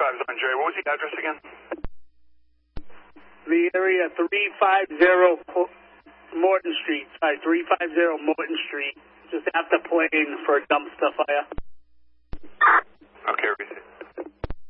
350 J. What was the address again? The area 350 Morton Street. Sorry, 350 Morton Street. Just after plane for a dumpster fire.